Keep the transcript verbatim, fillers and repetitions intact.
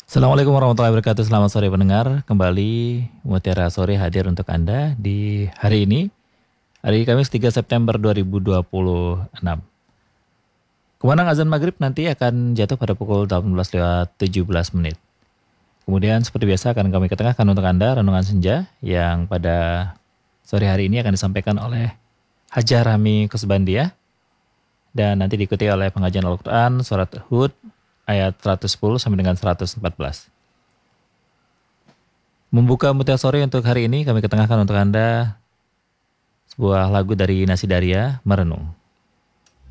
Assalamualaikum warahmatullahi wabarakatuh. Selamat sore pendengar. Kembali Mutiara Sore hadir untuk Anda di hari ini, hari Kamis tiga September dua ribu dua puluh enam. Kumandang azan maghrib nanti akan jatuh pada pukul delapan belas lewat tujuh belas menit. Kemudian seperti biasa akan kami ketengahkan untuk Anda renungan senja yang pada sore hari ini akan disampaikan oleh Hajar Rami Kusbandia. Dan nanti diikuti oleh pengajian Al-Quran surat Hud ayat seratus sepuluh sampai dengan seratus empat belas. Membuka Mutiara Sore untuk hari ini kami ketengahkan untuk Anda sebuah lagu dari Nasidaria, Merenung.